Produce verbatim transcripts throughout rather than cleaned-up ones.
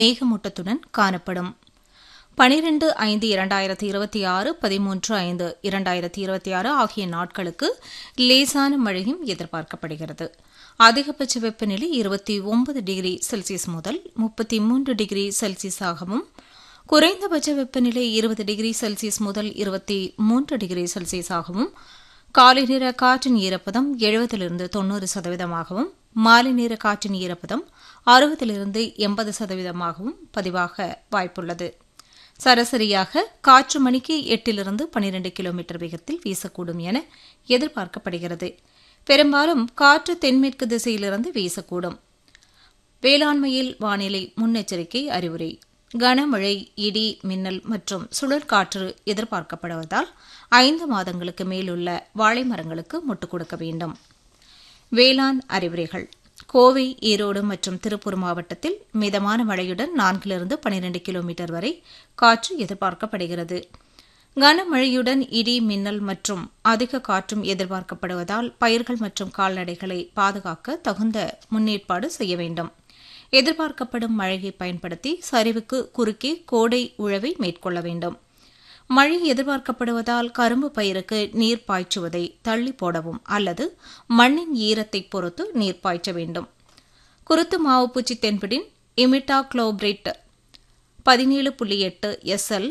மேகமூட்டத்துடன் காணப்படும். பனிரெண்டு ஐந்து இரண்டாயிரத்தி இருபத்தி ஆறு பதிமூன்று ஐந்து இரண்டாயிரத்தி இருபத்தி ஆறு ஆகிய நாட்களுக்கு லேசான மழையும் எதிர்பார்க்கப்படுகிறது. அதிகபட்ச வெப்பநிலை இருபத்தி ஒன்பது டிகிரி செல்சியஸ் முதல் முப்பத்தி மூன்று டிகிரி செல்சியஸாகவும், குறைந்தபட்ச வெப்பநிலை இருபது டிகிரி செல்சியஸ் முதல் இருபத்தி மூன்று டிகிரி செல்சியஸாகவும், காலை நேர காற்றின் ஈரப்பதம் எழுபதிலிருந்து தொன்னூறு சதவீதமாகவும், மாலை நேர காற்றின் ஈரப்பதம் அறுபதிலிருந்து எண்பது சதவீதமாகவும் பதிவாக வாய்ப்புள்ளது. சராசரியாக காற்று மணிக்கு எட்டிலிருந்து பனிரண்டு கிலோமீட்டர் வேகத்தில் வீசக்கூடும் என எதிர்பார்க்கப்படுகிறது. பெரும்பாலும் காற்று தென்மேற்கு திசையிலிருந்து வீசக்கூடும். வேளாண்மையில் வானிலை முன்னெச்சரிக்கை அறிவுரை. கனமழை, இடி, மின்னல் மற்றும் சுழற்காற்று எதிர்பார்க்கப்படுவதால் ஐந்து மாதங்களுக்கு மேலுள்ள வாழை மரங்களுக்கு முட்டுக் கொடுக்க வேண்டும். வேளாண் அறிவுரைகள். கோவை, ஈரோடு மற்றும் திருப்பூர் மாவட்டத்தில் மிதமான மழையுடன் நான்கிலிருந்து பனிரண்டு கிலோமீட்டர் வரை காற்று எதிர்பார்க்கப்படுகிறது. கனமழையுடன் இடி, மின்னல் மற்றும் அதிக காற்றும் எதிர்பார்க்கப்படுவதால் பயிர்கள் மற்றும் கால்நடைகளை பாதுகாக்க தகுந்த முன்னேற்பாடு செய்ய வேண்டும். எதிர்பார்க்கப்படும் மழையை பயன்படுத்தி சரிவுக்கு குறுக்கே கோடை உழவை மேற்கொள்ள வேண்டும். மழை எதிர்பார்க்கப்படுவதால் கரும்பு பயிருக்கு நீர் பாய்ச்சுவதை தள்ளி போடவும் அல்லது மண்ணின் ஈரத்தை பொறுத்து நீர் பாய்ச்ச வேண்டும். குருத்து மாவுப்பூச்சி தென்படின் இமிடாக்ளோபிரேட் பதினேழு புள்ளி எட்டு எஸ்எல்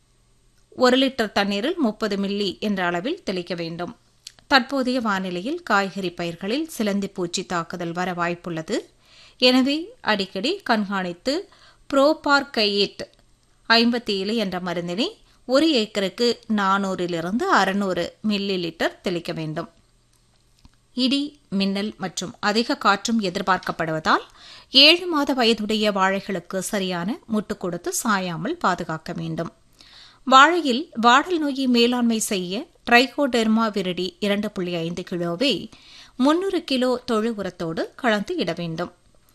ஒரு லிட்டர் தண்ணீரில் முப்பது மில்லி என்ற அளவில் தெளிக்க வேண்டும். தற்போதைய வானிலையில் காய்கறி பயிர்களில் சிலந்தி பூச்சி தாக்குதல் வர வாய்ப்புள்ளது. எனவே அடிக்கடி கண்காணித்து புரோபார்கையேட் ஐம்பத்தி ஏழு என்ற மருந்தினை ஒரு ஏக்கருக்கு நானூறிலிருந்து அறுநூறு மில்லி லிட்டர் தெளிக்க வேண்டும். இடி, மின்னல் மற்றும் அதிக காற்றும் எதிர்பார்க்கப்படுவதால் ஏழு மாத வயதுடைய வாழைகளுக்கு சரியான முட்டுக் கொடுத்து சாயாமல் பாதுகாக்க வேண்டும். வாழையில் வாடல் நோயை மேலாண்மை செய்ய ட்ரைகோடெர்மா விரிடி இரண்டு புள்ளி ஐந்து கிலோவை முன்னூறு கிலோ தொழு உரத்தோடு கலந்து இட வேண்டும்.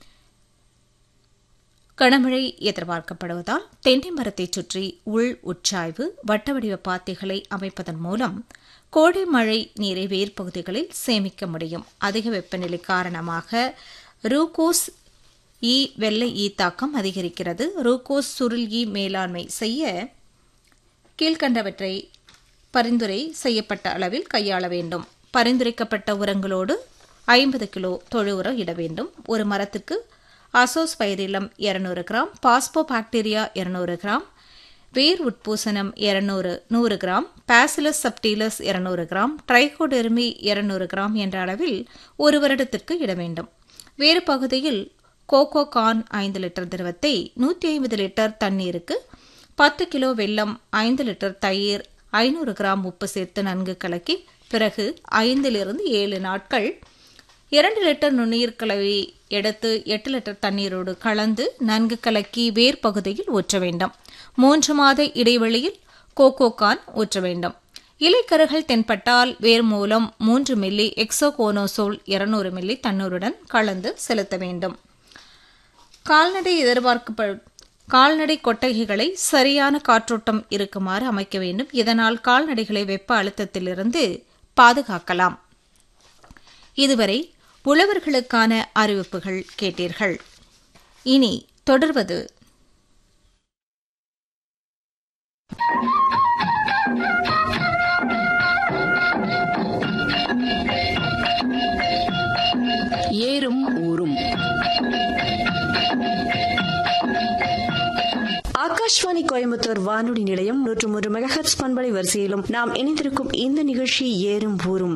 கனமழை எதிர்பார்க்கப்படுவதால் தென்னை மரத்தை சுற்றி உள் உட்சாய்வு வட்ட வடிவ பாத்திகளை அமைப்பதன் மூலம் கோடை மழை நீரை வேர்பகுதிகளில் சேமிக்க முடியும். அதிக வெப்பநிலை காரணமாக ரூகோஸ் ஈ வெள்ளை ஈ தாக்கம் அதிகரிக்கிறது. ரூகோஸ் சுருள் ஈ மேலாண்மை செய்ய கீழ்கண்டவற்றை பரிந்துரை செய்யப்பட்ட அளவில் கையாள வேண்டும். பரிந்துரைக்கப்பட்ட உரங்களோடு ஐம்பது கிலோ தொழு உரம் இட வேண்டும். ஒரு மரத்துக்கு அசோஸ்பைரிலம் இருநூறு கிராம், பாஸ்போபாக்டீரியா இருநூறு கிராம், வேர் உட்பூசணம் இருநூறு நூறு கிராம், பாசிலஸ் சப்டிலஸ் இருநூறு கிராம், ட்ரைகோடெர்மி இருநூறு கிராம் என்ற அளவில் ஒரு வருடத்திற்கு இட வேண்டும். வேறு பகுதியில் கோகோ கார்ன் ஐந்து லிட்டர் திரவத்தை நூற்றி ஐம்பது லிட்டர் தண்ணீருக்கு பத்து கிலோ வெல்லம், ஐந்து லிட்டர் தயிர், ஐநூறு கிராம் உப்பு சேர்த்து நன்கு கலக்கி பிறகு ஐந்திலிருந்து ஏழு நாட்கள் இரண்டு லிட்டர் நுண்ணீர் கலவை எடுத்து எட்டு லிட்டர் தண்ணீரோடு கலந்து நன்கு கலக்கி வேர் பகுதியில் ஊற்ற வேண்டும். மூன்று மாத இடைவெளியில் கோகோகான் ஊற்ற வேண்டும். இலைக்கருகள் தென்பட்டால் வேர் மூலம் மூன்று மில்லி எக்ஸோகோனோசோல் இருநூறு மில்லி தண்ணீருடன் கலந்து செலுத்த வேண்டும். கால்நடை எதிர்பார்க்கப்படும் கால்நடை கொட்டகைகளை சரியான காற்றோட்டம் இருக்குமாறு அமைக்க வேண்டும். இதனால் கால்நடைகளை வெப்ப அழுத்தத்திலிருந்து பாதுகாக்கலாம். இதுவரை உழவர்களுக்கான அறிவிப்புகள் கேட்டீர்கள். இனி தொடர்வது ஏறும் ஊரும். ஆகாஷ்வாணி கோயம்புத்தூர் வானொலி நிலையம் நூற்று மூன்று மெகாஹெர்ட்ஸ் பண்பலை வரிசையிலும் நாம் இணைந்திருக்கும் இந்த நிகழ்ச்சி ஏறும் ஊரும்.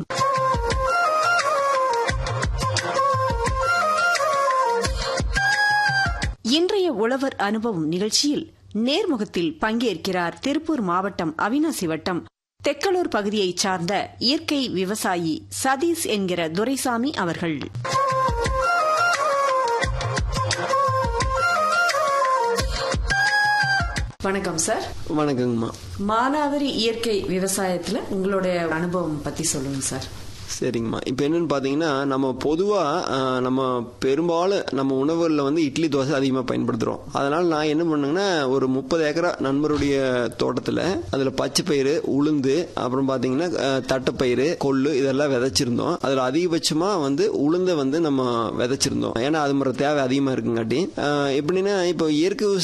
இன்றைய உழவர் அனுபவம் நிகழ்ச்சியில் நேர்முகத்தில் பங்கேற்கிறார் திருப்பூர் மாவட்டம் அவிநாசி வட்டம் தெக்கலூர் பகுதியைச் சார்ந்த இயற்கை விவசாயி சதீஷ் என்கிற துரைசாமி அவர்கள். வணக்கம் சார். வணக்கங்கம்மா. மானாவாரி இயற்கை விவசாயத்துல உங்களுடைய அனுபவம் பத்தி சொல்லுங்க சார். சரிங்கம்மா. இப்போ என்னன்னு பார்த்தீங்கன்னா, நம்ம பொதுவாக நம்ம பெரும்பாலும் நம்ம உணவுகளில் வந்து இட்லி தோசை அதிகமாக பயன்படுத்துகிறோம். அதனால் நான் என்ன பண்ணுங்கன்னா, ஒரு முப்பது ஏக்கரா நண்பருடைய தோட்டத்தில் அதில் பச்சை பயிறு, உளுந்து, அப்புறம் பார்த்தீங்கன்னா தட்டைப்பயிறு, கொள்ளு இதெல்லாம் விதைச்சிருந்தோம். அதில் அதிகபட்சமாக வந்து உளுந்தை வந்து நம்ம விதைச்சிருந்தோம். ஏன்னா அது மாதிரி தேவை அதிகமாக இருக்குங்காட்டி எப்படின்னா, இப்போ இயற்கை